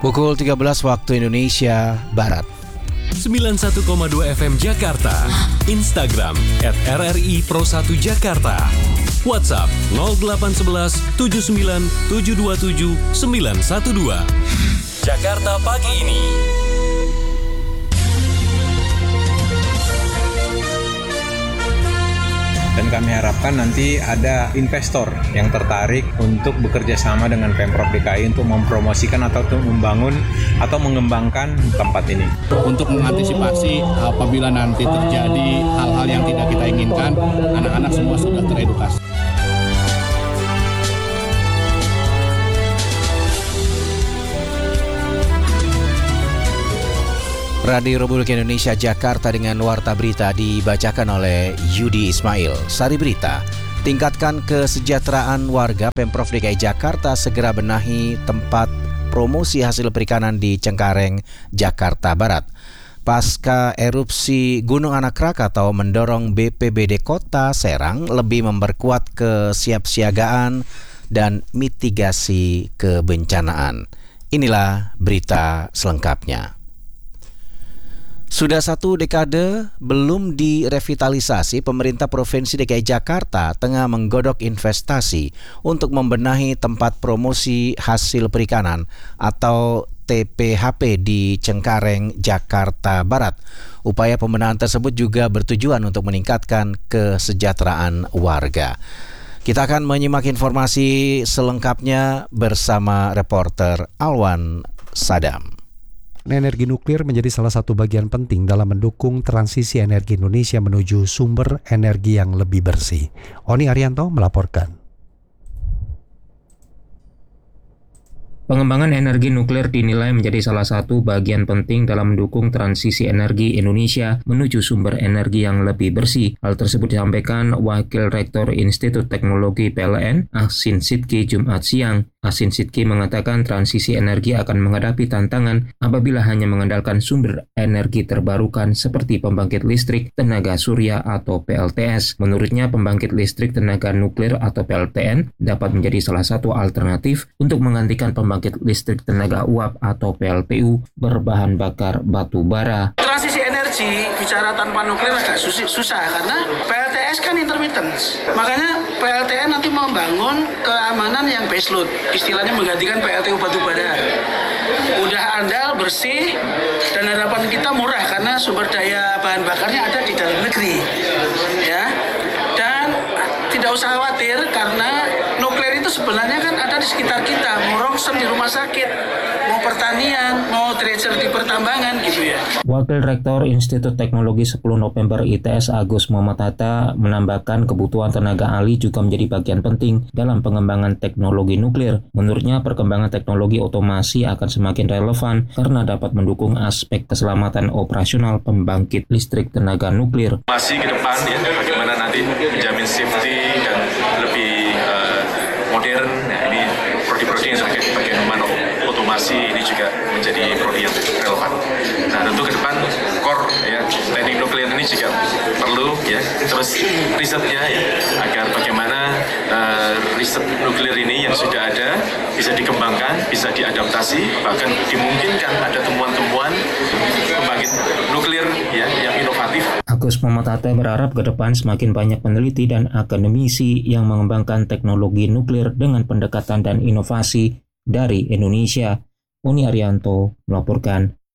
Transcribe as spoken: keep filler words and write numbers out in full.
Pukul tiga belas waktu Indonesia Barat. sembilan puluh satu koma dua F M Jakarta. Instagram at R R I Pro satu Jakarta. WhatsApp nol delapan satu satu tujuh sembilan tujuh dua tujuh sembilan satu dua. Jakarta pagi ini. Dan kami harapkan nanti ada investor yang tertarik untuk bekerja sama dengan Pemprov D K I untuk mempromosikan atau untuk membangun atau mengembangkan tempat ini. Untuk mengantisipasi apabila nanti terjadi hal-hal yang tidak kita inginkan, anak-anak semua sudah teredukasi. Radio Republik Indonesia Jakarta dengan Warta Berita dibacakan oleh Yudi Ismail. Sari Berita, tingkatkan kesejahteraan warga. Pemprov D K I Jakarta segera benahi tempat promosi hasil perikanan di Cengkareng, Jakarta Barat. Pasca erupsi Gunung Anak Krakatau mendorong B P B D Kota Serang lebih memperkuat kesiapsiagaan dan mitigasi kebencanaan. Inilah berita selengkapnya. Sudah satu dekade belum direvitalisasi, pemerintah Provinsi D K I Jakarta tengah menggodok investasi untuk membenahi tempat promosi hasil perikanan atau T P H P di Cengkareng, Jakarta Barat. Upaya pembenahan tersebut juga bertujuan untuk meningkatkan kesejahteraan warga. Kita akan menyimak informasi selengkapnya bersama reporter Alwan Sadam. Energi nuklir menjadi salah satu bagian penting dalam mendukung transisi energi Indonesia menuju sumber energi yang lebih bersih. Oni Arianto melaporkan. Pengembangan energi nuklir dinilai menjadi salah satu bagian penting dalam mendukung transisi energi Indonesia menuju sumber energi yang lebih bersih. Hal tersebut disampaikan Wakil Rektor Institut Teknologi P L N, Ahsin Sidki, Jumat siang. Ahsin Sidki mengatakan transisi energi akan menghadapi tantangan apabila hanya mengandalkan sumber energi terbarukan seperti pembangkit listrik tenaga surya atau P L T S. Menurutnya, pembangkit listrik tenaga nuklir atau P L T N dapat menjadi salah satu alternatif untuk menggantikan pembangkit listrik tenaga uap atau P L T U berbahan bakar batu bara. Transisi energi bicara tanpa nuklir agak susah karena P L T S kan intermittent. Makanya P L T N nanti membangun keamanan yang baseload. Istilahnya menggantikan P L T U batu bara. Udah andal, bersih, dan harapan kita murah karena sumber daya bahan bakarnya ada di dalam negeri. Ya. Dan tidak usah khawatir karena nuklir itu sebenarnya kan ada di sekitar kita. Mau ronsen di rumah sakit, mau pertanian, mau tracer di pertambangan gitu ya. Wakil Rektor Institut Teknologi sepuluh November I T S Agus Muhammad Hatta menambahkan kebutuhan tenaga ahli juga menjadi bagian penting dalam pengembangan teknologi nuklir. Menurutnya, perkembangan teknologi otomasi akan semakin relevan karena dapat mendukung aspek keselamatan operasional pembangkit listrik tenaga nuklir. Masih ke depan ya, bagaimana nanti menjamin safety dan lebih uh, modern. Nah, ini prodi-prodi yang sebagai bagian otomasi ini juga menjadi prodi yang relevan. Nah, tentu ke depan core ya, teknik nuklir ini juga perlu ya, terus risetnya ya, agar bagaimana uh, riset nuklir ini yang sudah ada bisa dikembangkan, bisa diadaptasi, bahkan dimungkinkan ada temuan-temuan pembangkit nuklir ya yang inovatif. Agus Muhammad Hatta berharap ke depan semakin banyak peneliti dan akademisi yang mengembangkan teknologi nuklir dengan pendekatan dan inovasi dari Indonesia. Oni Arianto melaporkan.